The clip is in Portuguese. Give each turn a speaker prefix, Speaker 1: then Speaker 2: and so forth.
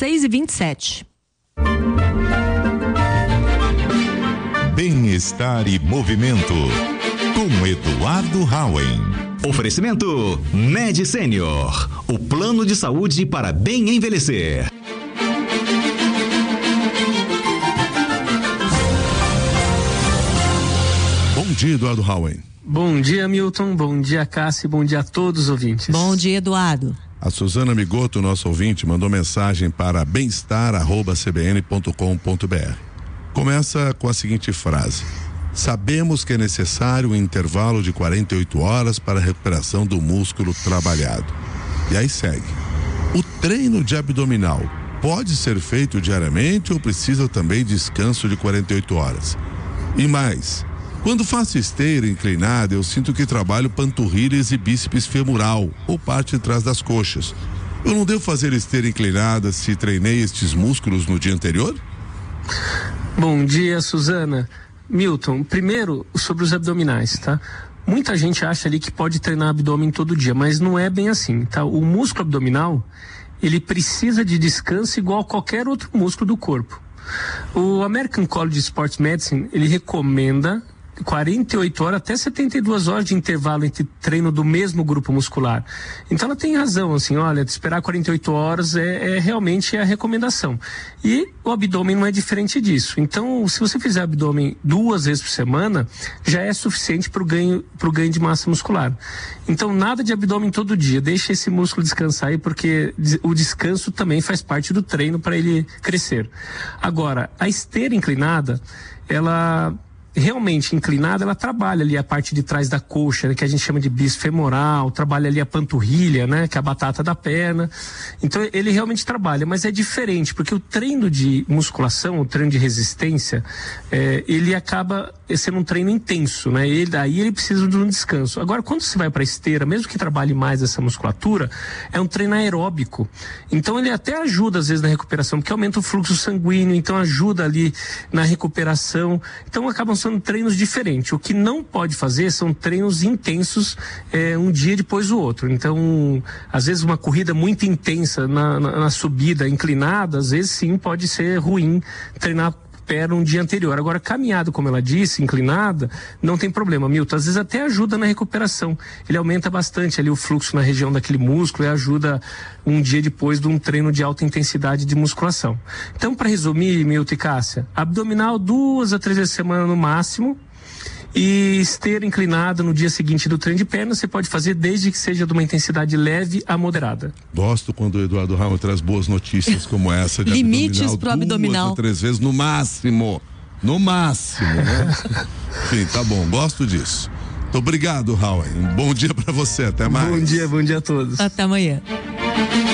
Speaker 1: 6h27.
Speaker 2: Bem-estar e movimento com Eduardo Hauen.
Speaker 3: Oferecimento Med Senior, o plano de saúde para bem envelhecer.
Speaker 4: Bom dia, Eduardo Hauen.
Speaker 5: Bom dia, Milton. Bom dia, Cássia. Bom dia a todos os ouvintes.
Speaker 1: Bom dia, Eduardo.
Speaker 4: A Suzana Migoto, nosso ouvinte, mandou mensagem para bem-estar@cbn.com.br. Começa com a seguinte frase: sabemos que é necessário um intervalo de 48 horas para a recuperação do músculo trabalhado. E aí segue: o treino de abdominal pode ser feito diariamente ou precisa também de descanso de 48 horas? E mais, quando faço esteira inclinada, eu sinto que trabalho panturrilhas e bíceps femoral ou parte de trás das coxas. Eu não devo fazer esteira inclinada se treinei estes músculos no dia anterior?
Speaker 5: Bom dia, Suzana. Milton, primeiro sobre os abdominais, tá? Muita gente acha ali que pode treinar abdômen todo dia, mas não é bem assim, tá? O músculo abdominal, ele precisa de descanso igual a qualquer outro músculo do corpo. O American College of Sports Medicine, ele recomenda 48 horas até 72 horas de intervalo entre treino do mesmo grupo muscular. Então ela tem razão, assim, olha, esperar 48 horas é realmente a recomendação. E o abdômen não é diferente disso. Então, se você fizer abdômen 2 vezes por semana, já é suficiente para o ganho de massa muscular. Então, nada de abdômen todo dia. Deixa esse músculo descansar aí, porque o descanso também faz parte do treino para ele crescer. Agora, a esteira inclinada, ela realmente inclinada, ela trabalha ali a parte de trás da coxa, né, que a gente chama de bíceps femoral, trabalha ali a panturrilha, né, que é a batata da perna. Então ele realmente trabalha, mas é diferente, porque o treino de musculação, o treino de resistência, ele acaba sendo um treino intenso, né? Daí ele precisa de um descanso. Agora, quando você vai para esteira, mesmo que trabalhe mais essa musculatura, é um treino aeróbico. Então ele até ajuda às vezes na recuperação, porque aumenta o fluxo sanguíneo, então ajuda ali na recuperação. Então acabam sendo treinos diferentes. O que não pode fazer são treinos intensos um dia depois do outro. Então, às vezes uma corrida muito intensa na subida inclinada, às vezes sim pode ser ruim treinar perna um dia anterior. Agora, caminhada, como ela disse, inclinada, não tem problema, Milton. Às vezes até ajuda na recuperação. Ele aumenta bastante ali o fluxo na região daquele músculo e ajuda um dia depois de um treino de alta intensidade de musculação. Então, para resumir, Milton e Cássia, abdominal 2 a 3 vezes por semana no máximo, e esteira inclinada no dia seguinte do treino de perna, você pode fazer desde que seja de uma intensidade leve a moderada.
Speaker 4: Gosto quando o Eduardo Hauen traz boas notícias como essa de
Speaker 1: limites pro abdominal
Speaker 4: 2 a 3 vezes no máximo, né? Sim, tá bom, gosto disso. Muito obrigado, Hauen. Um bom dia para você, até mais.
Speaker 5: Bom dia a todos.
Speaker 1: Até amanhã.